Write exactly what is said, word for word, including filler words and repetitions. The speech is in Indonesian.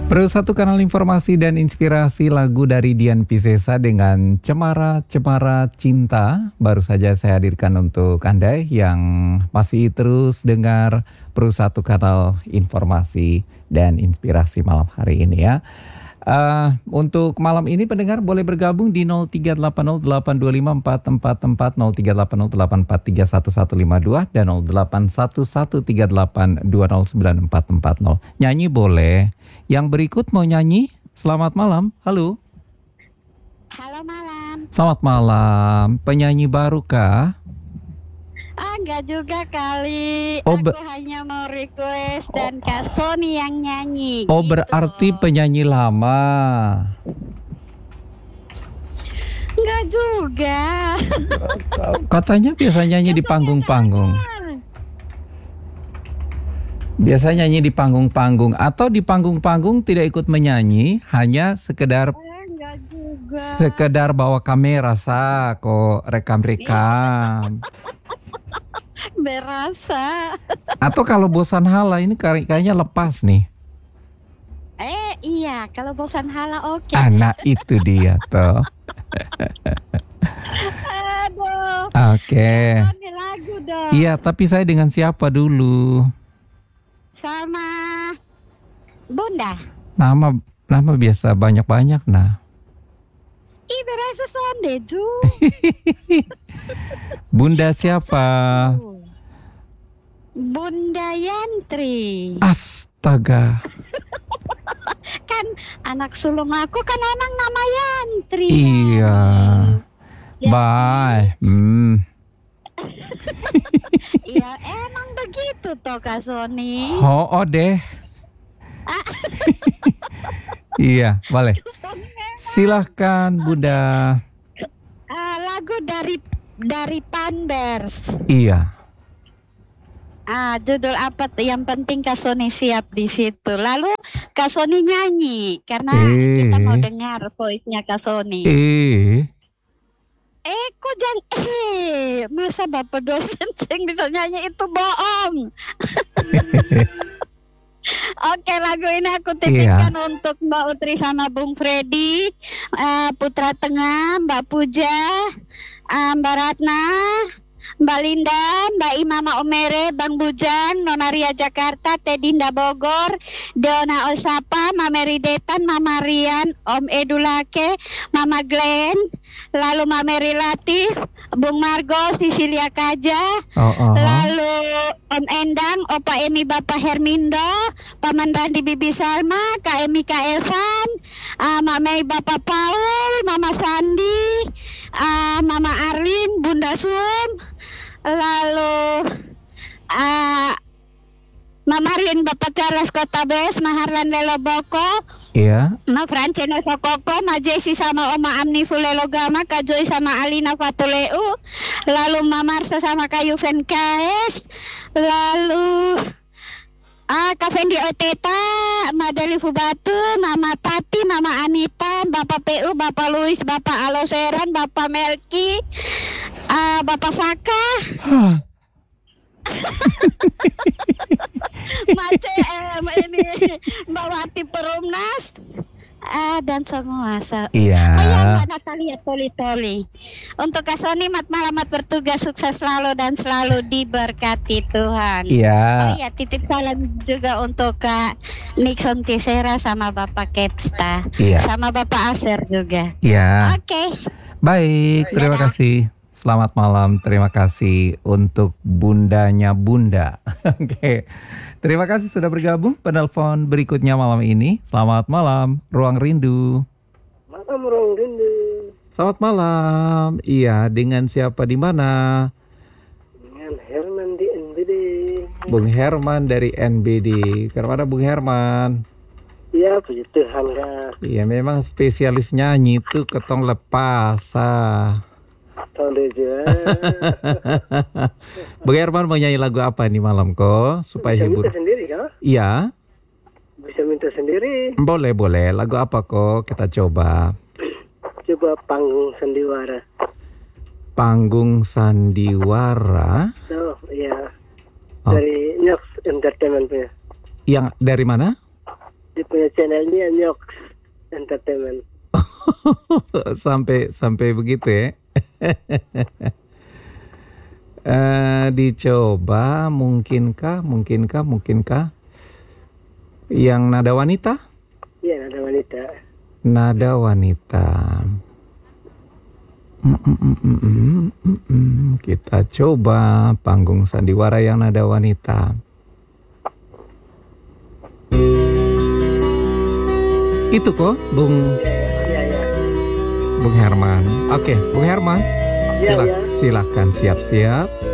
Terus satu kanal informasi dan inspirasi lagu dari Dian Piscesa dengan Cemara Cemara Cinta baru saja saya hadirkan untuk Anda yang masih terus dengar Terus satu kanal informasi dan inspirasi malam hari ini ya. Uh, untuk malam ini pendengar boleh bergabung di nol tiga delapan nol delapan dua lima empat empat empat, nol tiga delapan nol delapan empat tiga satu satu lima dua dan nol delapan satu satu tiga delapan dua nol sembilan empat empat nol. Nyanyi boleh. Yang berikut mau nyanyi. Selamat malam. Halo. Halo malam. Selamat malam. Penyanyi baru kah? Ah, enggak juga kali. Oh, Aku be- hanya mau request dan Kak Sony yang nyanyi. Oh, gitu. berarti penyanyi lama. Enggak juga. Katanya biasa nyanyi di panggung-panggung. Biasa nyanyi di panggung-panggung atau di panggung-panggung tidak ikut menyanyi, hanya sekedar Eh, enggak juga. sekedar bawa kamera sa kok rekam-rekam. Berasa. Atau kalau bosan hala ini kay- kayaknya lepas nih. Eh, iya, kalau bosan hala oke. Anak itu dia toh. Aduh. Oke. Sony lagu dong. Iya, tapi saya dengan siapa dulu? Sama Bunda. Nama nama biasa banyak-banyak nah. Ih, berasa Sonde Ju. Bunda siapa? Bunda Yantri. Astaga. Kan anak sulung aku kan emang nama Yantri. Iya. Ya. Bye. Hmm. Iya emang begitu toh Kak Sony. Oh, oh deh. Iya, boleh. Silahkan Bunda. Ah, lagu dari dari Thunders. Iya. Ah, judul apa tuh? Yang penting Kak Sony siap di situ. Lalu Kak Sony nyanyi karena Eh. kita mau dengar voice-nya Kak Sony. Eh. Eh, kok jangan eh masa Bapak dosen yang bisa nyanyi itu bohong. Oke, lagu ini aku titipkan Iya. untuk Mbak Utri sama Bung Freddy, eh, Putra Tengah, Mbak Puja, eh, Mbak Ratna, Mbak Linda, Mbak Imama Omere, Bang Bujan, Nona Ria Jakarta, Tedinda Bogor, Deona Osapa, Mama Ridetan, Mama Rian, Om Edulake, Mama Glenn, lalu Mama Latif, Bung Margo, Sisilia Kaja, Oh, oh. lalu Om Endang, Opa Emi Bapak Hermindo, Paman Randi Bibi Salma, Kak Emi Kak Evan, uh, Mama Bapak Paul, Mama Sandi, uh, Mama Arlin, Bunda Sum, lalu uh, Mama Rin Bapak Charles Kota Bes, Maharlan Lelo Boko, Iya. Ma Francena Sokoko, Ma Jesi sama Oma Amni Fulelo Gama, Kak Joy sama Alina Fatuleu, lalu Ma Marsa sama Kak Yuven K S, lalu ah Kak Fendi Oteta, Ma Deli Fubatu, Mama Tati, Mama Anita, Bapak P U, Bapak Luis, Bapak Aloseran, Bapak Melki, ah Bapak Faka, Mace em ini Mbak Wati Perumnas, ah, dan semua. So. Iya. Oh iya Mbak Natalia Toli Toli. Untuk Kak Sony, mat malamat bertugas sukses selalu dan selalu diberkati Tuhan. Iya. Oh iya, titip salam juga untuk Kak Nixon Tisera sama Bapak Kepsta, Iya. sama Bapak Aser juga. Iya. Oke. Baik, terima Dadah. kasih. Selamat malam, terima kasih untuk bundanya Bunda. Oke, terima kasih sudah bergabung. Penelpon berikutnya malam ini. Selamat malam, Ruang Rindu. Malam Ruang Rindu. Selamat malam. Iya, dengan siapa di mana? Dengan Herman di N B D. Bung Herman dari N B D. Kemana Bung Herman? Ya puji Tuhan Kak. Iya, memang spesialis nyanyi itu ketong lepas. Ah. Tahun deja. Bung Herman mau nyanyi lagu apa nih malam kok supaya Bisa hibur? minta sendiri Kak? Iya, Bisa minta sendiri. boleh boleh. Lagu apa kok kita coba? Coba panggung sandiwara. Panggung Sandiwara. So, ya. Oh. Dari Nyox Entertainment punya. Yang dari mana? Di punya channelnya Nyox Entertainment. sampai sampai begitu ya. Eh, dicoba mungkinkah, mungkinkah, mungkinkah yang nada wanita? Iya, nada wanita. Nada wanita. Mm, mm, mm, mm, mm, mm, mm. Kita coba panggung sandiwara yang nada wanita. Itu kok, Bung Iya, iya. Bung Herman. Oke, Bung Herman. Iya, Sila, iya. silakan siap-siap.